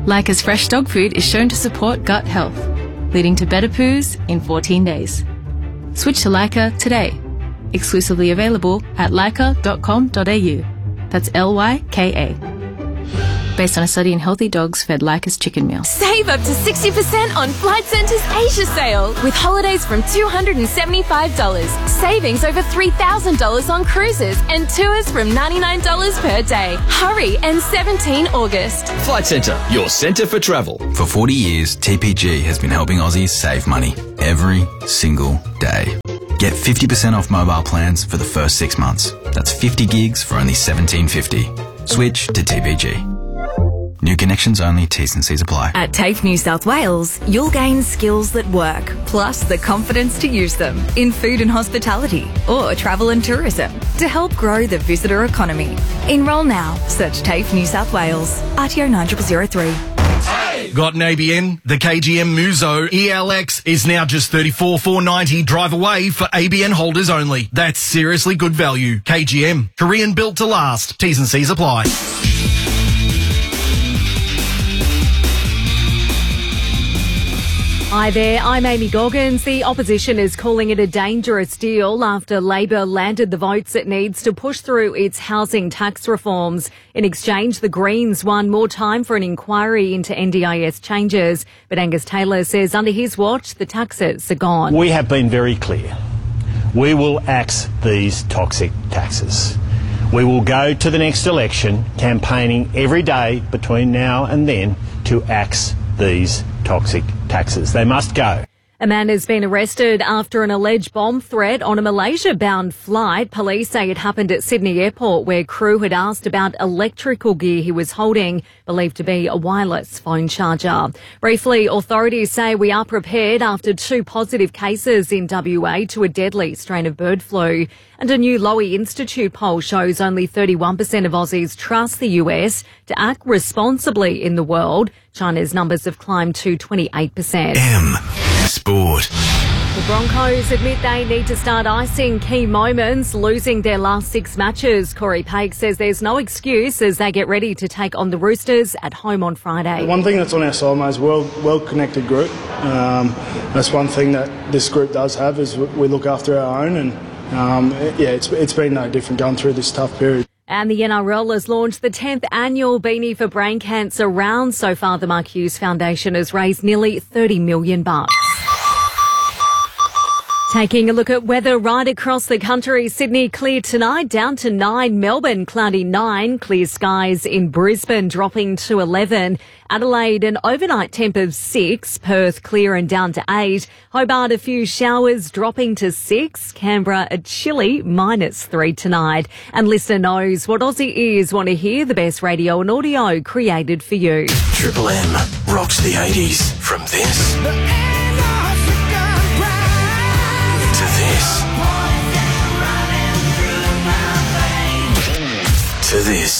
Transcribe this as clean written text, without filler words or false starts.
Leica's fresh dog food is shown to support gut health, leading to better poos in 14 days. Switch to Leica today. Exclusively available at leica.com.au. That's LYKA. Based on a study in healthy dogs fed Leica's chicken meal. Save up to 60% on Flight Centre's Asia sale with holidays from $275. Savings over $3,000 on cruises and tours from $99 per day. Hurry, and 17 August. Flight Centre, your centre for travel. For 40 years, TPG has been helping Aussies save money every single day. Get 50% off mobile plans for the first 6 months. That's 50 gigs for only $17.50. Switch to TPG. New connections only, T's and C's apply. At TAFE New South Wales, you'll gain skills that work, plus the confidence to use them in food and hospitality or travel and tourism to help grow the visitor economy. Enrol now. Search TAFE New South Wales. RTO 9003. Got an ABN? The KGM Muso ELX is now just $34,490 drive away for ABN holders only. That's seriously good value. KGM, Korean built to last. T's and C's apply. Hi there, I'm Amy Goggins. The opposition is calling it a dangerous deal after Labor landed the votes it needs to push through its housing tax reforms. In exchange, the Greens won more time for an inquiry into NDIS changes. But Angus Taylor says under his watch, the taxes are gone. We have been very clear. We will axe these toxic taxes. We will go to the next election campaigning every day between now and then to axe these toxic taxes. They must go. A man has been arrested after an alleged bomb threat on a Malaysia-bound flight. Police say it happened at Sydney Airport, where crew had asked about electrical gear he was holding, believed to be a wireless phone charger. Briefly, authorities say we are prepared after 2 positive cases in WA to a deadly strain of bird flu. And a new Lowy Institute poll shows only 31% of Aussies trust the US to act responsibly in the world. China's numbers have climbed to 28%. Sport. The Broncos admit they need to start icing key moments, losing their last 6 matches. Corey Paik says there's no excuse as they get ready to take on the Roosters at home on Friday. One thing that's on our side, mate, is a well-connected group. That's one thing that this group does have, is we look after our own, and it's been no different going through this tough period. And the NRL has launched the 10th annual Beanie for Brain Cancer round. So far, the Mark Hughes Foundation has raised nearly $30 million. Taking a look at weather right across the country. Sydney clear tonight, down to 9. Melbourne cloudy 9. Clear skies in Brisbane dropping to 11. Adelaide an overnight temp of 6. Perth clear and down to 8. Hobart a few showers dropping to 6. Canberra a chilly -3 tonight. And listener knows what Aussie ears want to hear. The best radio and audio created for you. Triple M rocks the 80s from this to this.